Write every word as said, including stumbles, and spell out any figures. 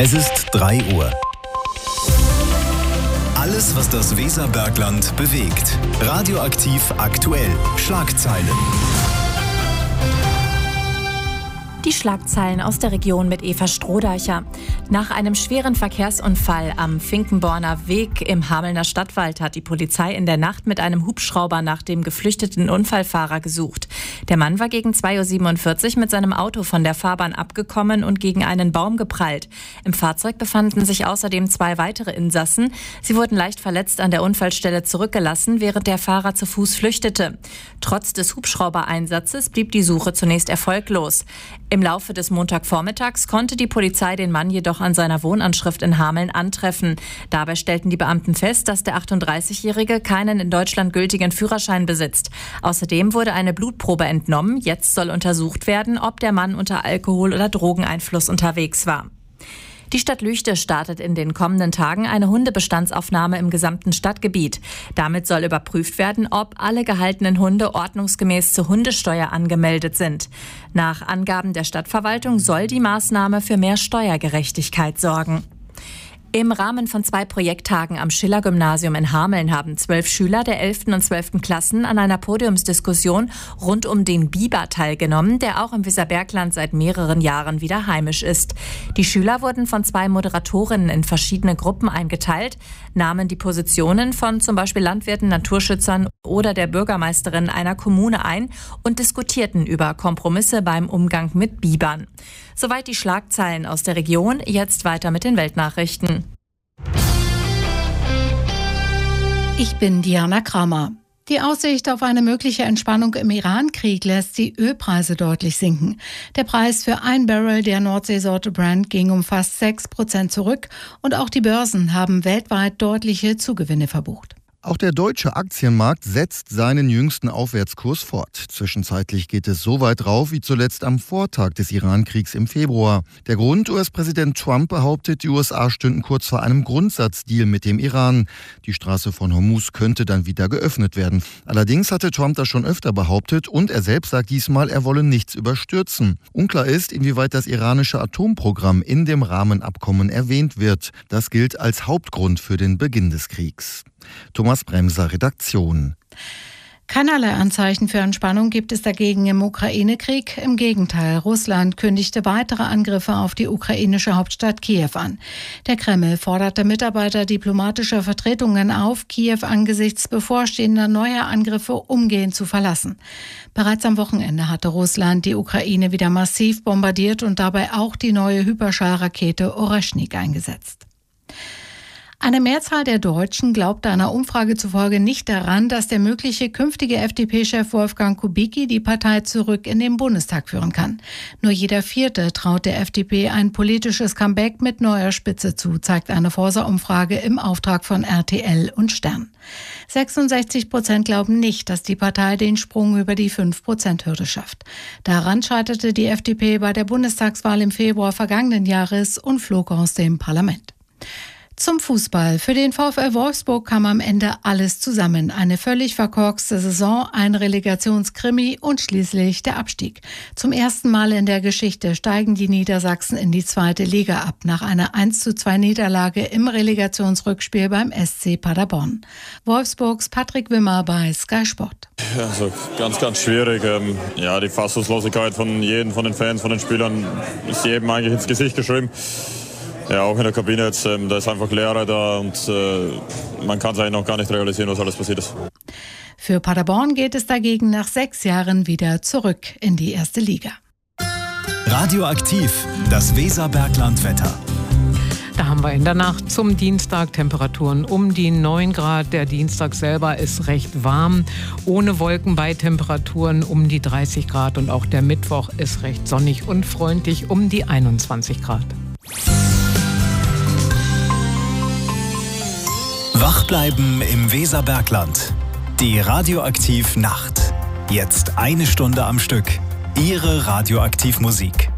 Es ist drei Uhr. Alles, was das Weserbergland bewegt. Radioaktiv aktuell. Schlagzeilen. Die Schlagzeilen aus der Region mit Eva Strohdeicher. Nach einem schweren Verkehrsunfall am Finkenborner Weg im Hamelner Stadtwald hat die Polizei in der Nacht mit einem Hubschrauber nach dem geflüchteten Unfallfahrer gesucht. Der Mann war gegen zwei Uhr siebenundvierzig mit seinem Auto von der Fahrbahn abgekommen und gegen einen Baum geprallt. Im Fahrzeug befanden sich außerdem zwei weitere Insassen. Sie wurden leicht verletzt an der Unfallstelle zurückgelassen, während der Fahrer zu Fuß flüchtete. Trotz des Hubschraubereinsatzes blieb die Suche zunächst erfolglos. Im Laufe des Montagvormittags konnte die Polizei den Mann jedoch an seiner Wohnanschrift in Hameln antreffen. Dabei stellten die Beamten fest, dass der achtunddreißigjährige keinen in Deutschland gültigen Führerschein besitzt. Außerdem wurde eine Blutprobe entnommen. Jetzt soll untersucht werden, ob der Mann unter Alkohol- oder Drogeneinfluss unterwegs war. Die Stadt Lüchte startet in den kommenden Tagen eine Hundebestandsaufnahme im gesamten Stadtgebiet. Damit soll überprüft werden, ob alle gehaltenen Hunde ordnungsgemäß zur Hundesteuer angemeldet sind. Nach Angaben der Stadtverwaltung soll die Maßnahme für mehr Steuergerechtigkeit sorgen. Im Rahmen von zwei Projekttagen am Schiller-Gymnasium in Hameln haben zwölf Schüler der elften und zwölften Klassen an einer Podiumsdiskussion rund um den Biber teilgenommen, der auch im Weserbergland seit mehreren Jahren wieder heimisch ist. Die Schüler wurden von zwei Moderatorinnen in verschiedene Gruppen eingeteilt, nahmen die Positionen von zum Beispiel Landwirten, Naturschützern oder der Bürgermeisterin einer Kommune ein und diskutierten über Kompromisse beim Umgang mit Bibern. Soweit die Schlagzeilen aus der Region, jetzt weiter mit den Weltnachrichten. Ich bin Diana Kramer. Die Aussicht auf eine mögliche Entspannung im Iran-Krieg lässt die Ölpreise deutlich sinken. Der Preis für ein Barrel der Nordseesorte Brent ging um fast sechs Prozent zurück und auch die Börsen haben weltweit deutliche Zugewinne verbucht. Auch der deutsche Aktienmarkt setzt seinen jüngsten Aufwärtskurs fort. Zwischenzeitlich geht es so weit rauf wie zuletzt am Vortag des Iran-Kriegs im Februar. Der Grund: U S-Präsident Trump behauptet, die U S A stünden kurz vor einem Grundsatzdeal mit dem Iran. Die Straße von Hormuz könnte dann wieder geöffnet werden. Allerdings hatte Trump das schon öfter behauptet und er selbst sagt diesmal, er wolle nichts überstürzen. Unklar ist, inwieweit das iranische Atomprogramm in dem Rahmenabkommen erwähnt wird. Das gilt als Hauptgrund für den Beginn des Kriegs. Thomas Bremser, Redaktion. Keinerlei Anzeichen für Entspannung gibt es dagegen im Ukraine-Krieg. Im Gegenteil, Russland kündigte weitere Angriffe auf die ukrainische Hauptstadt Kiew an. Der Kreml forderte Mitarbeiter diplomatischer Vertretungen auf, Kiew angesichts bevorstehender neuer Angriffe umgehend zu verlassen. Bereits am Wochenende hatte Russland die Ukraine wieder massiv bombardiert und dabei auch die neue Hyperschallrakete Oreschnik eingesetzt. Eine Mehrzahl der Deutschen glaubt einer Umfrage zufolge nicht daran, dass der mögliche künftige F D P-Chef Wolfgang Kubicki die Partei zurück in den Bundestag führen kann. Nur jeder Vierte traut der F D P ein politisches Comeback mit neuer Spitze zu, zeigt eine Forsa-Umfrage im Auftrag von R T L und Stern. sechsundsechzig Prozent glauben nicht, dass die Partei den Sprung über die fünf Prozent Hürde schafft. Daran scheiterte die F D P bei der Bundestagswahl im Februar vergangenen Jahres und flog aus dem Parlament. Zum Fußball. Für den VfL Wolfsburg kam am Ende alles zusammen. Eine völlig verkorkste Saison, ein Relegationskrimi und schließlich der Abstieg. Zum ersten Mal in der Geschichte steigen die Niedersachsen in die zweite Liga ab, nach einer eins zu zwei Niederlage im Relegationsrückspiel beim S C Paderborn. Wolfsburgs Patrick Wimmer bei Sky Sport. Also ganz, ganz schwierig. Ja, die Fassungslosigkeit von jedem, von den Fans, von den Spielern ist jedem eigentlich ins Gesicht geschrieben. Ja, auch in der Kabine jetzt, ähm, da ist einfach Leere da und äh, man kann es eigentlich noch gar nicht realisieren, was alles passiert ist. Für Paderborn geht es dagegen nach sechs Jahren wieder zurück in die erste Liga. Radioaktiv, das Weserbergland-Wetter. Da haben wir in der Nacht zum Dienstag Temperaturen um die neun Grad. Der Dienstag selber ist recht warm, ohne Wolken bei Temperaturen um die dreißig Grad. Und auch der Mittwoch ist recht sonnig und freundlich um die einundzwanzig Grad. Wach bleiben im Weserbergland. Die Radioaktiv Nacht. Jetzt eine Stunde am Stück. Ihre Radioaktivmusik.